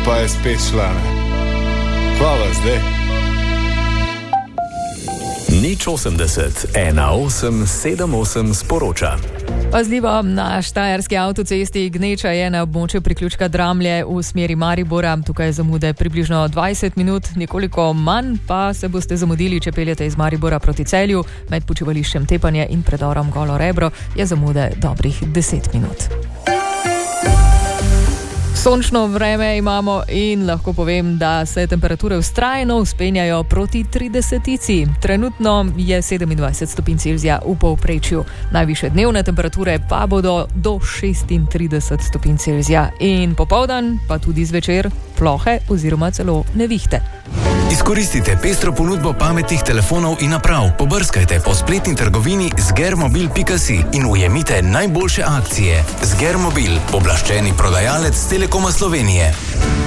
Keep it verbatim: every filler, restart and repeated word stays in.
pa je spet šla, ne. Hvala zdaj. Nič osemdeset, ena osem sedem osem sporoča. Pazljivo, na štajerski avtocesti gneča je na območju priključka Dramlje v smeri Maribora. Tukaj je zamude približno dvajset minut, nekoliko manj pa se boste zamudili, če peljete iz Maribora proti Celju. Med počivališčem Tepanje in predorom Golo Rebro je zamude dobrih deset minut. Sončno vreme imamo in lahko povem, da se temperature vztrajno vzpenjajo proti tridesetici. Trenutno je sedemindvajset stopinj Celzija v povprečju. Najvišje dnevne temperature pa bodo do šestintrideset stopinj Celzija. In popoldan, pa tudi zvečer, plohe oziroma celo nevihte. Izkoristite pestro ponudbo pametnih telefonov in naprav. Pobrskajte po spletni trgovini zgermobil pika si in ujemite najboljše akcije. Zgermobil, pooblaščeni prodajalec Telekoma Slovenije.